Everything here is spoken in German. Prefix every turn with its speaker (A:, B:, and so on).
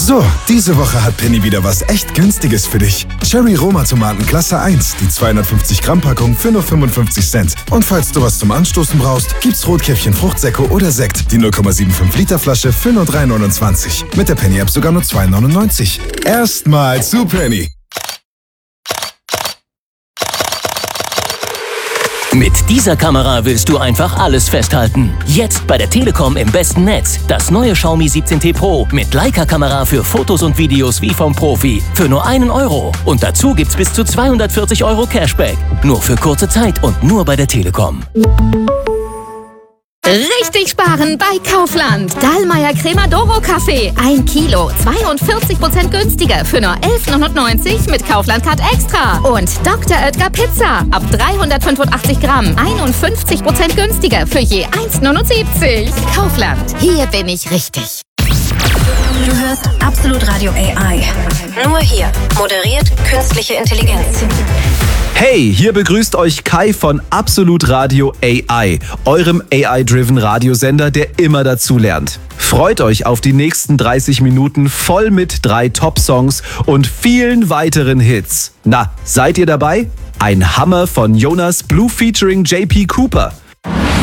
A: So, diese Woche hat Penny wieder was echt Günstiges für dich. Cherry Roma Tomaten Klasse 1, die 250 Gramm Packung für nur 55 Cent. Und falls du was zum Anstoßen brauchst, gibt's Rotkäppchen Fruchtsäcke oder Sekt, die 0,75 Liter Flasche für nur 3,29. Mit der Penny App sogar nur 2,99. Erstmal zu Penny.
B: Mit dieser Kamera willst du einfach alles festhalten. Jetzt bei der Telekom im besten Netz. Das neue Xiaomi 17T Pro mit Leica-Kamera für Fotos und Videos wie vom Profi. Für nur 1 Euro. Und dazu gibt's bis zu 240 Euro Cashback. Nur für kurze Zeit und nur bei der Telekom.
C: Richtig sparen bei Kaufland. Dallmayr Cremadoro Kaffee. 1 Kilo, 42% günstiger für nur 11,99 mit Kaufland Card Extra. Und Dr. Oetker Pizza. Ab 385 Gramm, 51% günstiger für je 1,79. Kaufland. Hier bin ich richtig.
D: Du hörst Absolut Radio AI. Nur hier. Moderiert künstliche Intelligenz.
E: Hey, hier begrüßt euch Kai von Absolut Radio AI, eurem AI-driven Radiosender, der immer dazulernt. Freut euch auf die nächsten 30 Minuten voll mit 3 Top-Songs und vielen weiteren Hits. Na, seid ihr dabei? Ein Hammer von Jonas Blue featuring JP Cooper.